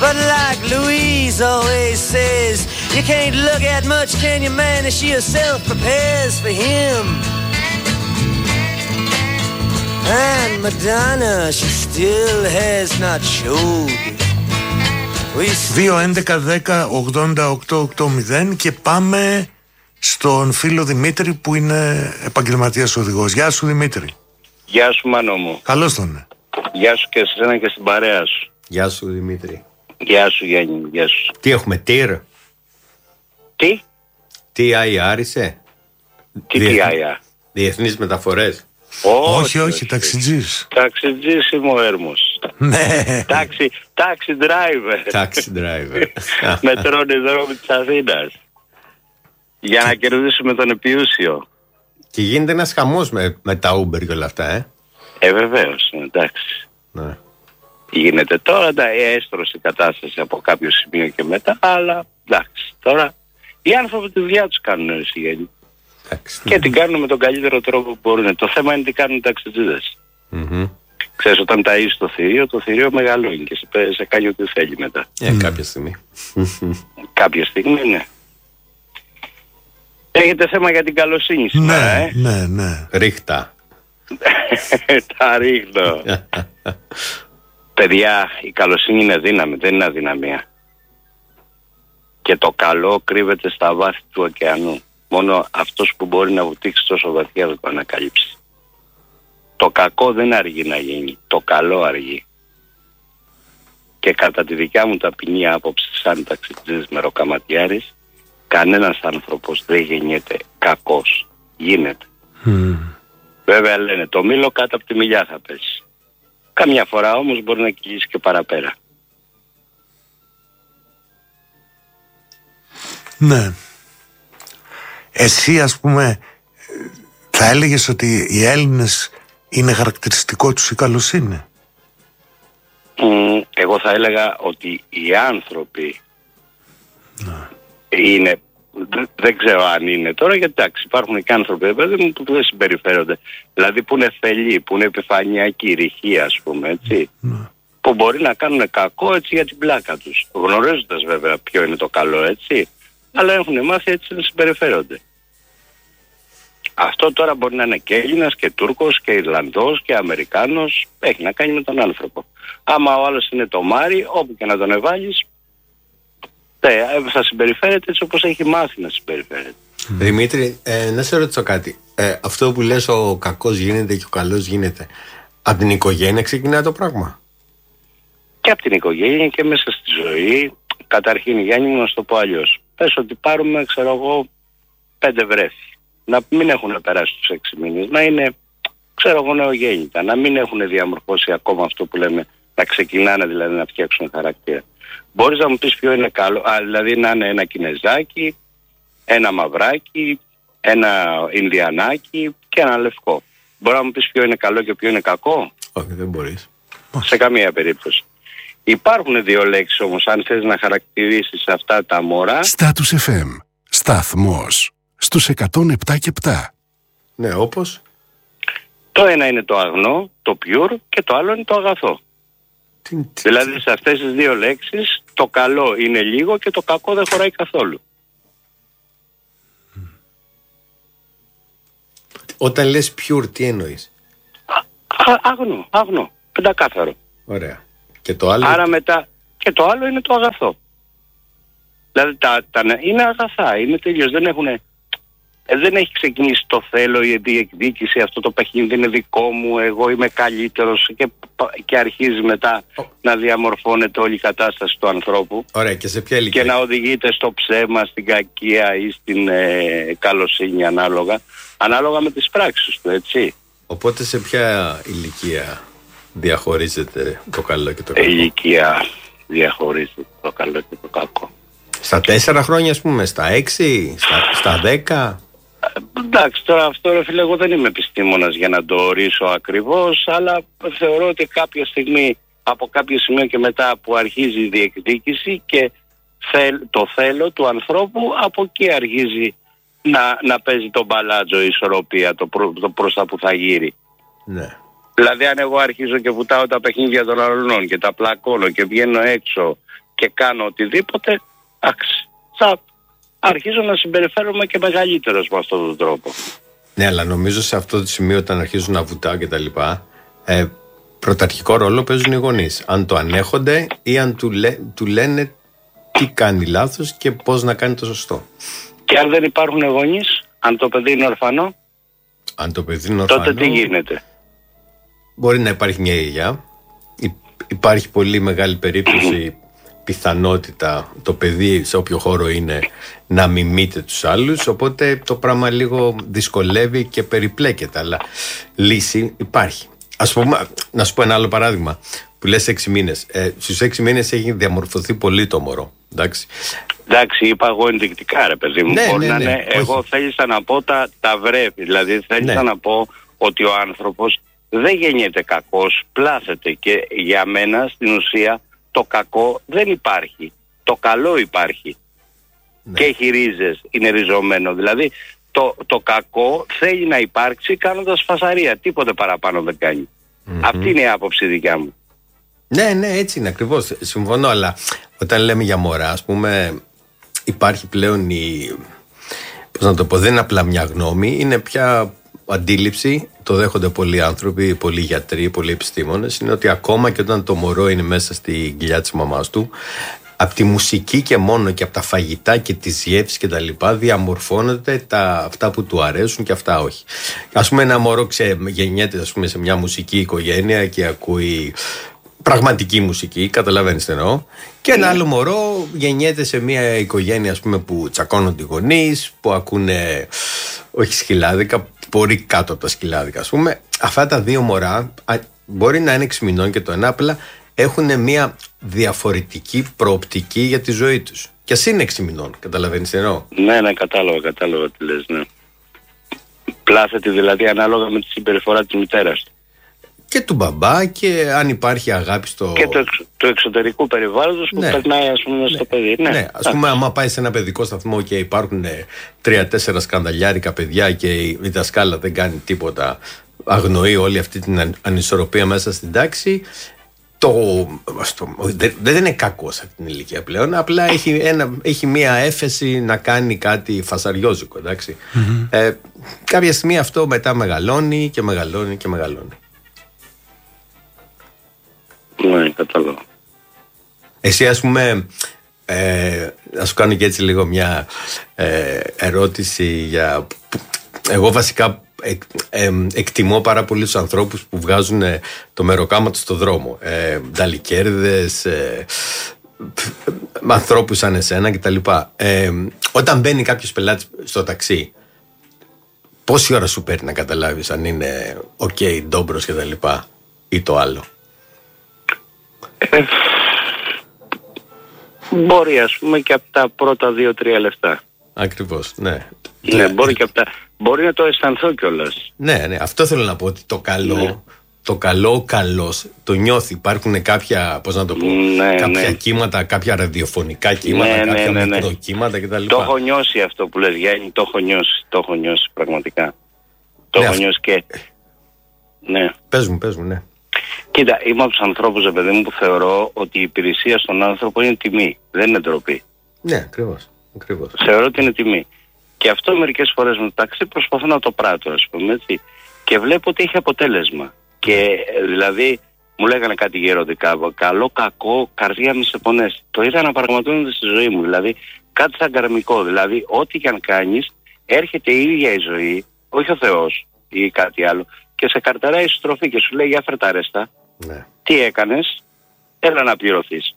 But like Louise always says, you can't look at much, can you, man? And she herself prepares for him. And Madonna, she still has not showed. 2-11-10-88-80 και πάμε στον φίλο Δημήτρη που είναι επαγγελματίας οδηγός. Γεια σου Δημήτρη. Γεια σου Μάνο μου. Καλώς τον. Γεια σου και σε εσένα και στην παρέα σου. Γεια σου Δημήτρη. Γεια σου Γιάννη, γεια σου. Τι έχουμε, TIR? Τι? TIR είσαι? Τι TIR? Διεθνείς μεταφορές? Όχι, ταξιτζής. Ταξιτζής είμαι ο Έρμος. Ναι. Taxi driver. Taxi driver. Μετρώνει δρόμοι της Αθήνας. Για να κερδίσουμε τον επιούσιο. Και γίνεται ένας χαμός με τα Uber και όλα αυτά, Βεβαίως, εντάξει. Ναι. Γίνεται τώρα, έστρωσε η κατάσταση από κάποιο σημείο και μετά, αλλά εντάξει. Τώρα οι άνθρωποι τη δουλειά τους κάνουν εσύ, Γιάννη. Και την κάνουν με τον καλύτερο τρόπο που μπορούν. Το θέμα είναι τι κάνουν οι ταξιτζίδες. Ξέρεις, όταν ταΐσεις το θηρίο μεγαλώνει και σε κάνει ό,τι θέλει μετά. Κάποια στιγμή. Κάποια στιγμή, ναι. Έχετε θέμα για την καλοσύνη σήμερα, Ναι. Ρίχτα. Τα ρίχνω. Παιδιά, η καλοσύνη είναι δύναμη, δεν είναι αδυναμία. Και το καλό κρύβεται στα βάθη του ωκεανού. Μόνο αυτός που μπορεί να βουτήξει τόσο βαθιά δεν το ανακαλύψει. Το κακό δεν αργεί να γίνει, το καλό αργεί. Και κατά τη δικιά μου ταπεινή άποψη σαν ταξιτζής μεροκαματιάρης, κανένας άνθρωπος δεν γεννιέται κακός. Γίνεται. Βέβαια λένε το μήλο κάτω από τη μιλιά θα πέσει. Καμιά φορά όμως μπορεί να κυλήσει και παραπέρα. Ναι. Εσύ ας πούμε θα έλεγες ότι οι Έλληνες είναι χαρακτηριστικό τους η καλοσύνη? Εγώ θα έλεγα ότι οι άνθρωποι είναι, δεν ξέρω αν είναι τώρα, γιατί εντάξει υπάρχουν και άνθρωποι που δεν συμπεριφέρονται, δηλαδή που είναι θελοί, που είναι επιφανειακοί, ρηχοί ας πούμε, έτσι, που μπορεί να κάνουν κακό έτσι για την πλάκα τους, γνωρίζοντας βέβαια ποιο είναι το καλό, έτσι, αλλά έχουν μάθει έτσι να συμπεριφέρονται. Αυτό τώρα μπορεί να είναι και Έλληνας και Τούρκος και Ιρλανδός και Αμερικάνος, έχει να κάνει με τον άνθρωπο. Άμα ο άλλος είναι το Μάρι, όπου και να τον εβάλεις, θα συμπεριφέρεται έτσι όπως έχει μάθει να συμπεριφέρεται. Δημήτρη, να σε ρωτήσω κάτι. Αυτό που λες ο κακός γίνεται και ο καλός γίνεται, από την οικογένεια ξεκινάει το πράγμα? Και από την οικογένεια και μέσα στη ζωή. Καταρχήν, Γιάννη μου, να σου το πω αλλιώς. Πες ότι πάρουμε, ξέρω εγώ, 5 βρέφη. Να μην έχουν περάσει τους 6 μήνες, να είναι, ξέρω εγώ, νεογέννητα, να μην έχουν διαμορφώσει ακόμα αυτό που λέμε, να ξεκινάνε δηλαδή να φτιάξουν χαρακτήρα. Μπορείς να μου πεις ποιο είναι καλό, δηλαδή να είναι ένα Κινεζάκι, ένα μαυράκι, ένα Ινδιανάκι και ένα λευκό. Μπορεί να μου πεις ποιο είναι καλό και ποιο είναι κακό? Όχι, δεν μπορείς. Σε καμία περίπτωση. Υπάρχουν 2 λέξεις όμως, αν θες να χαρακτηρίσεις αυτά τα μωρά. Status FM. Σταθμός. Στους 107,7. Ναι, όπως? Το ένα είναι το αγνό, το pure, και το άλλο είναι το αγαθό. Δηλαδή σε αυτές τις 2 λέξεις το καλό είναι λίγο και το κακό δεν χωράει καθόλου. Όταν λες pure, τι εννοείς? Αγνό, πεντακάθαρο. Ωραία. Και το άλλο? Άρα μετά, και το άλλο είναι το αγαθό. Δηλαδή είναι αγαθά, είναι τελείως, δεν έχει ξεκινήσει το θέλω, η διεκδίκηση, αυτό το παιχνίδι είναι δικό μου, εγώ είμαι καλύτερος, και αρχίζει μετά να διαμορφώνεται όλη η κατάσταση του ανθρώπου. Ωραία, και σε ποια ηλικία? Και να οδηγείται στο ψέμα, στην κακία ή στην καλοσύνη ανάλογα με τις πράξεις του, έτσι. Οπότε σε ποια ηλικία διαχωρίζεται το καλό και το κακό? Ηλικία διαχωρίζεται το καλό και το κακό. Στα 4 χρόνια, ας πούμε, στα 6, στα 10? Εντάξει, τώρα αυτό, ρε φίλε, εγώ δεν είμαι επιστήμονας για να το ορίσω ακριβώς, αλλά θεωρώ ότι κάποια στιγμή, από κάποιο σημείο και μετά που αρχίζει η διεκδίκηση και το θέλω του ανθρώπου, από εκεί αρχίζει να παίζει τον μπαλάτζο, η ισορροπία, το προς τα που θα γύρει. Ναι. Δηλαδή αν εγώ αρχίζω και βουτάω τα παιχνίδια των αλλωνών και τα πλακώνω και βγαίνω έξω και κάνω οτιδήποτε, εντάξει, θα αρχίζω να συμπεριφέρομαι και μεγαλύτερος με αυτόν τον τρόπο. Ναι, αλλά νομίζω σε αυτό το σημείο όταν αρχίζουν να βουτάω και τα λοιπά, πρωταρχικό ρόλο παίζουν οι γονείς. Αν το ανέχονται ή αν του λένε τι κάνει λάθος και πώς να κάνει το σωστό. Και αν δεν υπάρχουν γονείς, αν το παιδί είναι ορφανό, τότε τι γίνεται? Μπορεί να υπάρχει μια γιαγιά. Υπάρχει πολύ μεγάλη περίπτωση, πιθανότητα το παιδί σε όποιο χώρο είναι να μιμείται τους άλλους, οπότε το πράγμα λίγο δυσκολεύει και περιπλέκεται, αλλά λύση υπάρχει. Ας πούμε, να σου πω ένα άλλο παράδειγμα που λες 6 μήνες. Στους 6 μήνες έχει διαμορφωθεί πολύ το μωρό. Εντάξει, είπα εγώ ενδεικτικά, ρε παιδί μου. Ναι. Εγώ θέλησα να πω τα βρέπει. Δηλαδή θέλησα να πω ότι ο άνθρωπος δεν γεννιέται κακός, πλάθεται. Και για μένα στην ουσία το κακό δεν υπάρχει. Το καλό υπάρχει. Και έχει ρίζες, είναι ριζωμένο. Δηλαδή το κακό θέλει να υπάρξει κάνοντας φασαρία. Τίποτε παραπάνω δεν κάνει. Αυτή είναι η άποψη δικιά μου. Ναι, έτσι είναι ακριβώς. Συμφωνώ, αλλά όταν λέμε για μωρά, ας πούμε, υπάρχει πλέον πώς να το πω, δεν είναι απλά μια γνώμη, είναι πια αντίληψη, το δέχονται πολλοί άνθρωποι, πολλοί γιατροί, πολλοί επιστήμονες, είναι ότι ακόμα και όταν το μωρό είναι μέσα στη κοιλιά της μαμάς του, από τη μουσική και μόνο και από τα φαγητά και τις γεύσεις και τα λοιπά διαμορφώνονται αυτά που του αρέσουν και αυτά όχι. Ας πούμε ένα μωρό γεννιέται σε μια μουσική οικογένεια και ακούει πραγματική μουσική, καταλαβαίνεις τι εννοώ, και ένα άλλο μωρό γεννιέται σε μια οικογένεια, ας πούμε, που τσακώνονται οι γονείς, που ακούνε όχι σκυλάδικα, μπορεί κάτω από τα σκυλάδικα, ας πούμε. Αυτά τα δύο μωρά μπορεί να είναι 6 μηνών και το ένα, απλά έχουν μια διαφορετική προοπτική για τη ζωή τους. Και ας είναι 6 μηνών, καταλαβαίνεις τι εννοώ? Ναι, κατάλαβα τι λες, ναι. Πλάθεται δηλαδή ανάλογα με τη συμπεριφορά της μητέρας του. Και του μπαμπά, και αν υπάρχει αγάπη στο... Και του εξωτερικού περιβάλλοντος που περνάει, ας πούμε, στο παιδί. Ναι, ας πούμε, άμα πάει σε ένα παιδικό σταθμό και υπάρχουν 3-4 σκανδαλιάρικα παιδιά και η δασκάλα δεν κάνει τίποτα, αγνοεί όλη αυτή την ανισορροπία μέσα στην τάξη, δεν είναι κακό σε αυτήν την ηλικία πλέον, απλά έχει μία έφεση να κάνει κάτι φασαριόζικο, εντάξει. Κάποια στιγμή αυτό μετά μεγαλώνει και μεγαλώνει και μεγαλώνει. Ναι, κατάλαβα. Εσύ, ας πούμε, να σου κάνω και έτσι λίγο μια ερώτηση για... Εγώ βασικά εκτιμώ πάρα πολύ τους ανθρώπους που βγάζουν το μεροκάμα τους στο δρόμο. Νταλικέρδες, ανθρώπους σαν εσένα κτλ. Όταν μπαίνει κάποιος πελάτης στο ταξί, πόση ώρα σου παίρνει να καταλάβεις αν είναι ok, ντόμπρος κτλ. Ή το άλλο? Μπορεί, ας πούμε, και από τα πρώτα 2-3 λεπτά. Ακριβώς, ναι. Ναι, μπορεί και από τα... Μπορεί να το αισθανθώ κιόλας. Ναι, αυτό θέλω να πω, ότι το καλό, το καλό καλός το νιώθει. Υπάρχουν κάποια, πώς να το πω, κάποια κύματα, κάποια ραδιοφωνικά κύματα, κάποια μικροκύματα κτλ. Το έχω νιώσει αυτό που λες, Γιάννη, το έχω νιώσει πραγματικά. Το έχω νιώσει και... Ναι. Πες μου, ναι. Κοίτα, είμαι από τους ανθρώπους, παιδί μου, που θεωρώ ότι η υπηρεσία στον άνθρωπο είναι τιμή, δεν είναι ντροπή. Ναι, ακριβώς. Θεωρώ ότι είναι τιμή. Και αυτό μερικές φορές με το ταξί προσπαθώ να το πράττω, ας πούμε, έτσι. Και βλέπω ότι έχει αποτέλεσμα. Και δηλαδή μου λέγανε κάτι γεροντικά, καλό, κακό, καρδιά μη σε πονέσει. Το είδα να πραγματώνεται στη ζωή μου. Δηλαδή κάτι σαν καρμικό. Δηλαδή ό,τι και αν κάνεις, έρχεται η ίδια η ζωή, όχι ο Θεός ή κάτι άλλο, και σε καρταράει η στροφή και σου λέει για φέρ' τα ρέστα. Ναι. Τι έκανες? Έλα να πληρωθείς.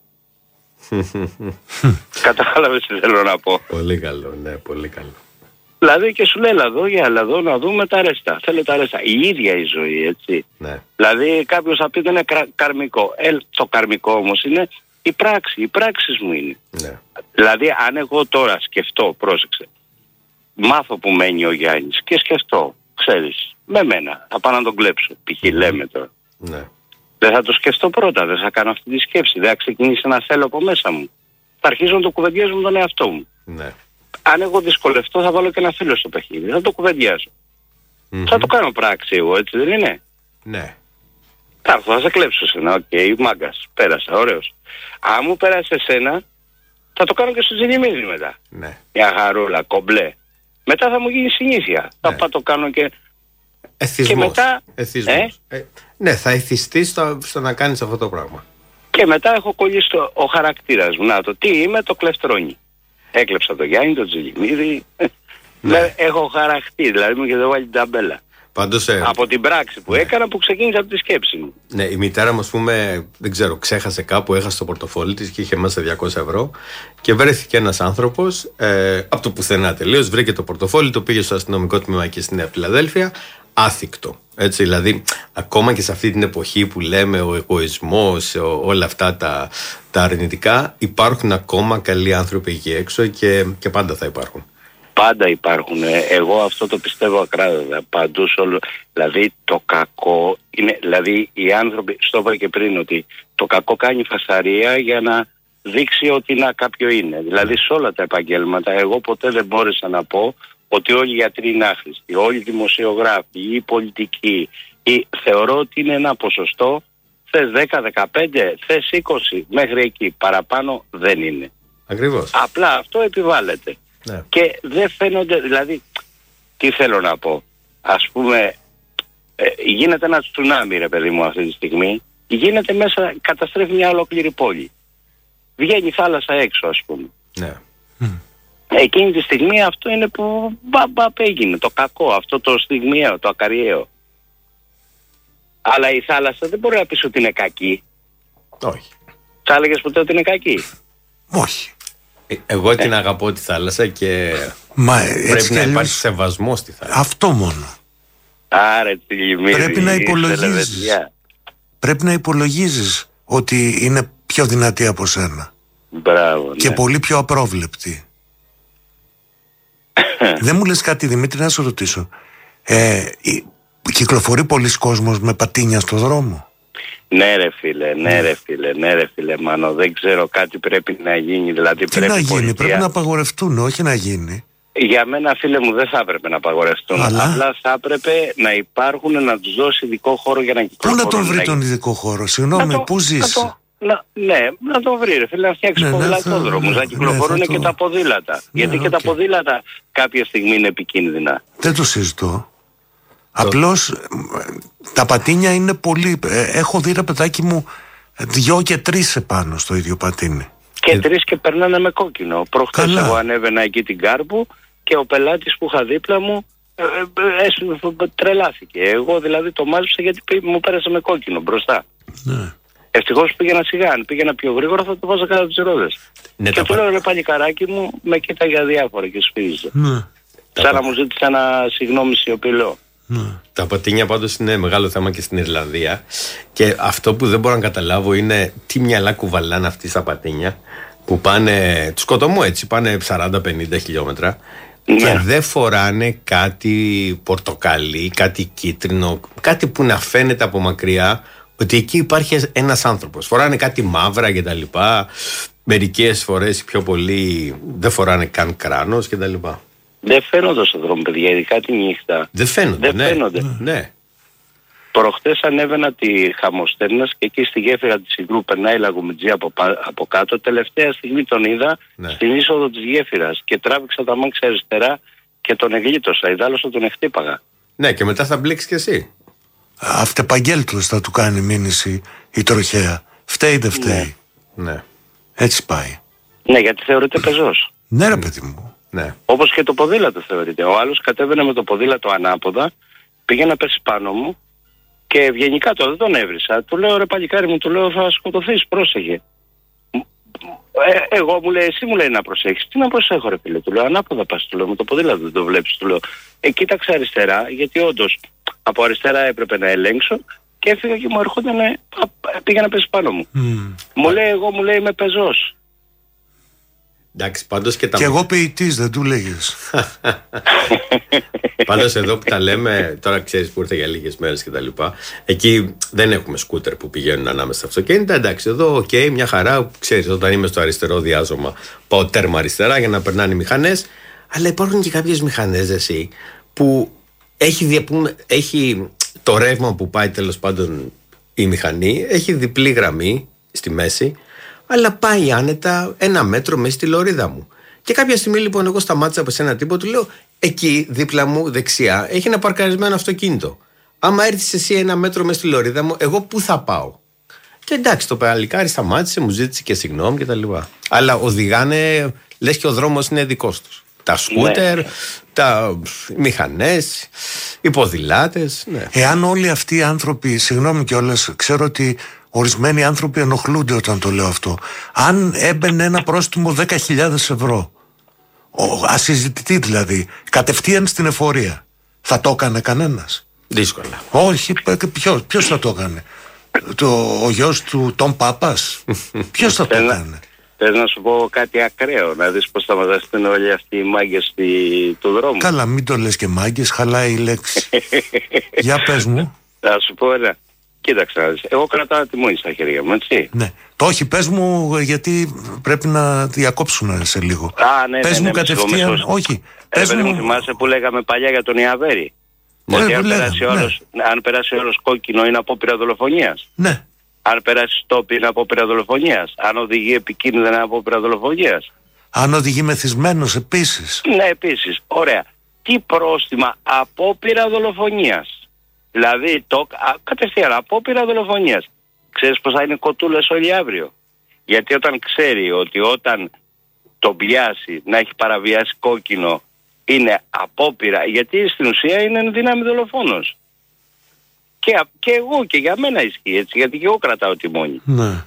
Κατάλαβες τι θέλω να πω? Πολύ καλό, ναι, πολύ καλό. Δηλαδή και σου λέει έλα εδώ να δούμε τα ρέστα. Θέλω τα ρέστα. Η ίδια η ζωή, έτσι. Ναι. Δηλαδή κάποιος θα πει δεν είναι καρμικό. Το καρμικό όμως είναι η πράξη. Οι πράξεις μου είναι. Ναι. Δηλαδή αν εγώ τώρα σκεφτώ, πρόσεξε, μάθω που μένει ο Γιάννης και σκεφτώ, ξέρεις, με μένα, θα πάω να τον κλέψω. Π.χ. λέμε τώρα. Ναι. Δεν θα το σκεφτώ πρώτα, δεν θα κάνω αυτή τη σκέψη. Δεν θα ξεκινήσει να θέλω από μέσα μου. Θα αρχίζω να το κουβεντιάζω με τον εαυτό μου. Ναι. Αν εγώ δυσκολευτώ, θα βάλω και ένα φίλο στο παιχνίδι. Θα το κουβεντιάζω. Θα το κάνω πράξη εγώ, έτσι δεν είναι? Ναι. Θα έρθω, θα σε κλέψω εσένα. Οκ, μάγκας. Πέρασα, ωραίος. Αν μου πέρασε εσένα, θα το κάνω και στο Τζιλιμίδι μετά. Ναι. Μια χαρούλα, κομπλέ. Μετά θα μου γίνει συνήθεια. Ναι. Θα πάω το κάνω και. Εθισμός. Και μετά. Ναι, θα εθιστείς στο να κάνεις αυτό το πράγμα. Και μετά έχω κολλήσει ο χαρακτήρας μου. Να το τι είμαι, το κλεφτρόνι. Έκλεψα το Γιάννη, το Τζιλιμίδι. Ναι. Έχω χαρακτήρα, δηλαδή μου και δεν βάλει την ταμπέλα. Πάντως, από την πράξη που έκανα που ξεκίνησε από τη σκέψη μου. Ναι, η μητέρα μου, ας πούμε, δεν ξέρω, ξέχασε κάπου, έχασε το πορτοφόλι της και είχε μέσα 200 ευρώ και βρέθηκε ένας άνθρωπος από το πουθενά τελείως, βρήκε το πορτοφόλι, το πήγε στο αστυνομικό τμήμα και στη Νέα Φιλαδέλφια, άθικτο. Έτσι, δηλαδή, ακόμα και σε αυτή την εποχή που λέμε ο εγωισμός, όλα αυτά τα αρνητικά, υπάρχουν ακόμα καλοί άνθρωποι εκεί έξω και πάντα θα υπάρχουν. Πάντα υπάρχουν. Εγώ αυτό το πιστεύω ακράδαντα. Παντού όλο. Δηλαδή το κακό είναι. Δηλαδή οι άνθρωποι. Στο είπα και πριν ότι το κακό κάνει φασαρία για να δείξει ότι να κάποιο είναι. Δηλαδή σε όλα τα επαγγέλματα. Εγώ ποτέ δεν μπόρεσα να πω ότι όλοι οι γιατροί είναι άχρηστοι. Όλοι οι δημοσιογράφοι ή οι πολιτικοί. Θεωρώ ότι είναι ένα ποσοστό. Θες 10, 15, θες 20. Μέχρι εκεί. Παραπάνω δεν είναι. Ακριβώς. Απλά αυτό επιβάλλεται. Ναι. Και δεν φαίνονται, δηλαδή, τι θέλω να πω, ας πούμε, γίνεται ένα τσουνάμι ρε παιδί μου αυτή τη στιγμή, γίνεται μέσα, καταστρέφει μια ολόκληρη πόλη. Βγαίνει η θάλασσα έξω ας πούμε. Ναι. Εκείνη τη στιγμή αυτό είναι που έγινε, το κακό, αυτό το στιγμιαίο, το ακαριαίο. Αλλά η θάλασσα δεν μπορεί να πεις ότι είναι κακή. Όχι. Θα έλεγες ποτέ ότι είναι κακή? Όχι. Εγώ την αγαπώ τη θάλασσα και πρέπει να υπάρχει σεβασμό στη θάλασσα. Αυτό μόνο. Άρα Τζιλιμίδι, πρέπει να υπολογίζεις ότι είναι πιο δυνατή από σένα. Μπράβο, και πολύ πιο απρόβλεπτη. Δεν μου λες κάτι Δημήτρη, να σου ρωτήσω, κυκλοφορεί πολλοί κόσμος με πατίνια στο δρόμο? Ναι ρε φίλε, μάνο, δεν ξέρω, κάτι πρέπει να γίνει. Δηλαδή τι να γίνει, πρέπει να απαγορευτούν, όχι να γίνει. Για μένα φίλε μου δεν θα έπρεπε να απαγορευτούν. Απλά θα έπρεπε να υπάρχουν, να τους δώσει ειδικό χώρο για να κυκλοφορούν. Πού να τον βρει τον ειδικό χώρο, συγγνώμη, πού ζεις? Να το βρει ρε φίλε, να φτιάξει ποδηλατόδρομους, να κυκλοφορούν και τα ποδήλατα. Γιατί και τα ποδήλατα κάποια στιγμή είναι επικίνδυνα. Δεν το συζητώ. Απλώς τα πατίνια είναι πολύ. Έχω δει ρε παιδάκι μου 2 και 3 επάνω στο ίδιο πατίνι. Και 3 και περνάνε με κόκκινο. Προχθές εγώ ανέβαινα εκεί την Κάρπου και ο πελάτης που είχα δίπλα μου τρελάθηκε. Εγώ δηλαδή το μάζεψα γιατί μου πέρασε με κόκκινο μπροστά. Ναι. Ευτυχώς πήγαινα σιγά. Αν πήγαινα πιο γρήγορα θα το βάζα κάτω τις ρόδες. Ναι, και του λέω ρε παλικαράκι μου, με κοίτα για διάφορα και σφύριζε. Ναι. Σαν να μου ζήτησε ένα συγγνώμη σιωπηλό. Τα πατίνια πάντως είναι μεγάλο θέμα και στην Ιρλανδία. Και αυτό που δεν μπορώ να καταλάβω είναι τι μυαλά κουβαλάνε αυτοί στα πατίνια που πάνε, του σκοτωμού έτσι, πάνε 40-50 χιλιόμετρα και δεν φοράνε κάτι πορτοκαλί, κάτι κίτρινο, κάτι που να φαίνεται από μακριά ότι εκεί υπάρχει ένας άνθρωπος. Φοράνε κάτι μαύρα και τα λοιπά. Μερικές φορές πιο πολύ δεν φοράνε καν κράνος και τα λοιπά. Δεν φαίνονται στον δρόμο, παιδιά, ειδικά τη νύχτα. Δεν φαίνονται. Ναι. Προχτές ανέβαινα τη Χαμοστέρνας και εκεί στη γέφυρα της Ιγρού περνάει η Λαγομιτζή από κάτω. Τελευταία στιγμή τον είδα στην είσοδο της γέφυρας και τράβηξα τα μάξια αριστερά και τον εγλίτωσα. Ιδάλλως θα τον εκτύπαγα. Ναι, και μετά θα μπλέξεις κι εσύ. Αυτεπαγγέλτος θα του κάνει μήνυση η τροχέα. Φταίει δεν φταίει. Ναι. Έτσι πάει. Ναι, γιατί θεωρείται πεζός. Ναι ρε παιδί μου. Ναι. Όπως και το ποδήλατο θεωρείται. Ο άλλος κατέβαινε με το ποδήλατο ανάποδα, πήγε να πέσει πάνω μου και ευγενικά δεν τον έβρισα. Του λέω ρε παλικάρι μου, του λέω θα σκοτωθείς, πρόσεχε. Εγώ μου λέει, εσύ μου λέει να προσέχεις. Τι να προσέχω ρε φίλε, του λέω ανάποδα πας, του λέω με το ποδήλατο δεν το βλέπεις, του λέω. Κοίταξα αριστερά, γιατί όντως από αριστερά έπρεπε να ελέγξω και έφυγα και μου ερχόταν, πήγε να πέσει πάνω μου. Μου λέει, εγώ μου λέει είμαι πεζός. Εντάξει, πάντως και εγώ ποιητής, δεν του λέγες. Πάντως εδώ που τα λέμε, τώρα ξέρεις που ήρθε για λίγες μέρες και τα λοιπά, εκεί δεν έχουμε σκούτερ που πηγαίνουν ανάμεσα στα αυτοκίνητα. Εντάξει, εδώ μια χαρά, ξέρεις, όταν είμαι στο αριστερό διάζωμα πάω τέρμα αριστερά για να περνάνε οι μηχανές, αλλά υπάρχουν και κάποιες μηχανές εσύ που έχει το ρεύμα που πάει τέλος πάντων η μηχανή, έχει διπλή γραμμή στη μέση, αλλά πάει άνετα 1 μέτρο μέσα στη λωρίδα μου. Και κάποια στιγμή λοιπόν εγώ σταμάτησα από ένα τύπο, του λέω: εκεί δίπλα μου δεξιά έχει ένα παρκαρισμένο αυτοκίνητο. Άμα έρθεις εσύ 1 μέτρο μέσα στη λωρίδα μου, εγώ πού θα πάω? Και εντάξει, το παλικάρι σταμάτησε, μου ζήτησε και συγγνώμη και τα λοιπά. Αλλά οδηγάνε, λες και ο δρόμος είναι δικός τους. Τα σκούτερ, τα μηχανές, οι ποδηλάτες. Ναι. Εάν όλοι αυτοί οι άνθρωποι, συγγνώμη κιόλας, ξέρω ότι ορισμένοι άνθρωποι ενοχλούνται όταν το λέω αυτό. Αν έμπαινε ένα πρόστιμο 10.000 ευρώ, ασυζητητή δηλαδή, κατευθείαν στην εφορία, θα το έκανε κανένας? Δύσκολα. Όχι, ποιος θα το έκανε? Ο γιος του Τον Πάπας? Ποιος θα το έκανε? Θες να σου πω κάτι ακραίο, να δεις πως θα μαζευτούν όλοι αυτοί οι μάγκες του δρόμου? Καλά, μην το λες και μάγκες, χαλάει η λέξη. Για πες μου. Θα σου πω ένα. Κοίταξε να δεις. Εγώ κρατάω τη μόνη στα χέρια μου, έτσι. Ναι. Το όχι, πες μου, γιατί πρέπει να διακόψουμε σε λίγο. Πες μου κατευθείαν. Όχι. Πες μου. Θυμάσαι που λέγαμε παλιά για τον Ιαβέρη? Ότι αν περάσει όλος κόκκινο είναι απόπειρα δολοφονίας. Ναι. Αν περάσει στόπι είναι απόπειρα δολοφονίας. Αν οδηγεί επικίνδυνα είναι απόπειρα δολοφονίας. Αν οδηγεί μεθυσμένος επίσης. Ναι, επίσης. Ωραία. Τι πρόστιμα? Απόπειρα δολοφονίας. Δηλαδή κατευθείαν απόπειρα δολοφονίας. Ξέρεις πως θα είναι κοτούλες όλοι αύριο? Γιατί όταν ξέρει ότι όταν τον πιάσει να έχει παραβιάσει κόκκινο είναι απόπειρα, γιατί στην ουσία είναι εν δύναμη δολοφόνος. Και εγώ και για μένα ισχύει έτσι, γιατί και εγώ κρατάω τιμόνι. Ναι.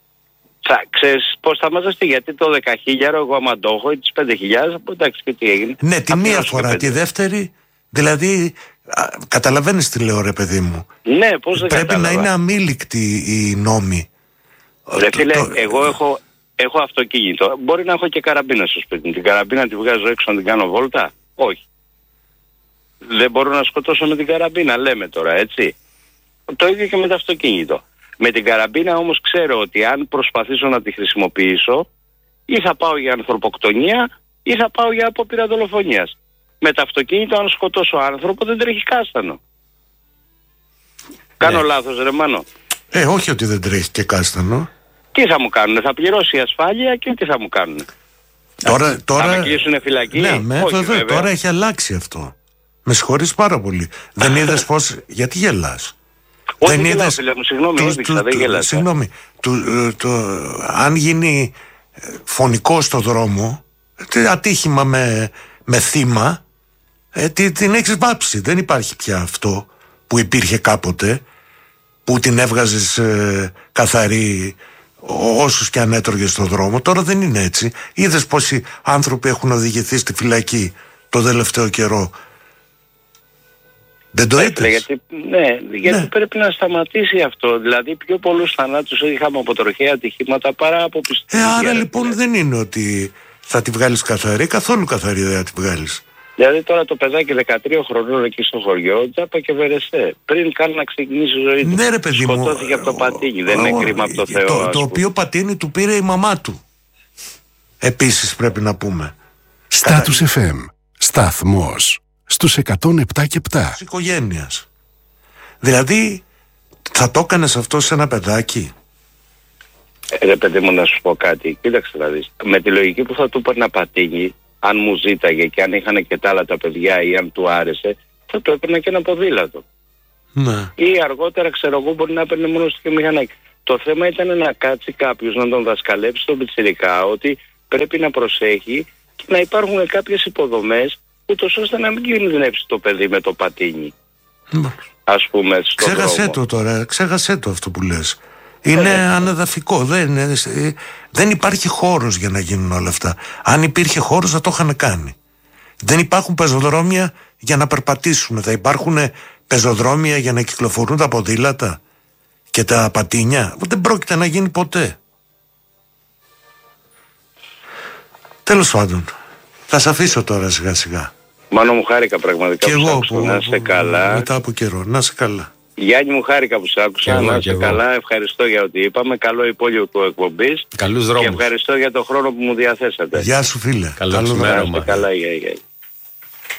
Ξέρεις πώς θα μαζευτεί? Γιατί το 10.000 εγώ άμα το έχω, ή τις 5.000, εντάξει, και τι έγινε? Ναι, τη μία φορά, τη δεύτερη, δηλαδή, καταλαβαίνεις τι λέω ρε παιδί μου? Ναι, πώς δεν πρέπει κατάλαβα. να είναι αμήλικτοι οι νόμοι. Φίλε, εγώ έχω αυτοκίνητο. Μπορεί να έχω και καραμπίνα στο σπίτι μου. Την καραμπίνα τη βγάζω έξω να την κάνω βόλτα? Όχι. Δεν μπορώ να σκοτώσω με την καραμπίνα, λέμε τώρα, έτσι. Το ίδιο και με το αυτοκίνητο. Με την καραμπίνα όμως ξέρω ότι αν προσπαθήσω να τη χρησιμοποιήσω, ή θα πάω για ανθρωποκτονία ή θα πάω για απόπειρα δολοφονίας. Με το αυτοκίνητο αν σκοτώσω άνθρωπο δεν τρέχει κάστανο. Κάνω λάθος ρε Μάνο? Όχι ότι δεν τρέχει και κάστανο. Τι θα μου κάνουνε? Θα πληρώσει η ασφάλεια και τι θα μου κάνουνε? Θα με κλείσουνε φυλακή? Ναι, βέβαια. Τώρα έχει αλλάξει αυτό. Με συγχωρείς πάρα πολύ. Δεν είδες πως... Γιατί γελάς? Όχι, δεν γελάω φίλε μου, συγγνώμη, έδειξα, δεν γελάσα. Συγγνώμη, αν γίνει φωνικό στο δρόμο, ατύχημα με θύμα, την έχεις βάψει. Δεν υπάρχει πια αυτό που υπήρχε κάποτε, που την έβγαζες καθαρή όσους και αν έτρωγες στον δρόμο. Τώρα δεν είναι έτσι. Είδες πόσοι άνθρωποι έχουν οδηγηθεί στη φυλακή το τελευταίο καιρό? Δεν το είδες? Γιατί πρέπει να σταματήσει αυτό. Δηλαδή πιο πολλούς θανάτους είχαμε από τροχαία ατυχήματα παρά από πιστήρια. Άρα λοιπόν δεν είναι ότι θα τη βγάλεις καθαρή. Καθόλου καθαρή δεν θα τη βγάλεις. Δηλαδή τώρα το παιδάκι 13 χρονών εκεί στο χωριό, τζάπα και βερεσέ. Πριν καν να ξεκινήσει η ζωή του. Ναι, ρε παιδί μου. Σκοτώθηκε από το πατίνι. Δεν είναι κρίμα από το Θεό? Το οποίο πατίνι του πήρε η μαμά του. Επίσης πρέπει να πούμε. Status FM. Σταθμός. Στους 107 και 7. Της οικογένειας. Δηλαδή θα το έκανες αυτό σε ένα παιδάκι? Ρε παιδί μου, να σου πω κάτι. Κοίταξε να δεις. Με τη λογική που θα του έπαιρνα πατίνι, αν μου ζήταγε και αν είχαν και τα άλλα τα παιδιά ή αν του άρεσε, θα του έπαιρνα και ένα ποδήλατο. Ναι. Ή αργότερα, ξέρω εγώ, μπορεί να έπαιρνε μόνο στο μηχανάκι. Το θέμα ήταν να κάτσει κάποιος να τον δασκαλέψει τον πιτσιρικά ότι πρέπει να προσέχει και να υπάρχουν κάποιες υποδομές ούτως ώστε να μην κινδυνεύσει το παιδί με το πατίνι. Ας πούμε, στον δρόμο. Ξέχασέ το αυτό που λες. Είναι ανεδαφικό. Δεν υπάρχει χώρος για να γίνουν όλα αυτά. Αν υπήρχε χώρος θα το είχαν κάνει. Δεν υπάρχουν πεζοδρόμια για να περπατήσουν. Θα υπάρχουν πεζοδρόμια για να κυκλοφορούν τα ποδήλατα και τα πατίνια? Δεν πρόκειται να γίνει ποτέ. Τέλος πάντων, θα σε αφήσω τώρα σιγά σιγά. Μάνο μου, χάρηκα πραγματικά και που εγώ άκουσα. Να είσαι καλά. Μετά από καιρό, να είσαι καλά. Γιάννη μου, χάρηκα που σ' άκουσα. Να είσαι καλά. Ευχαριστώ για ό,τι είπαμε. Καλό υπόλοιπο εκπομπής. Καλούς δρόμους. Και ευχαριστώ για τον χρόνο που μου διαθέσατε. Γεια σου φίλε. Καλό μέρα. Καλά, γεια.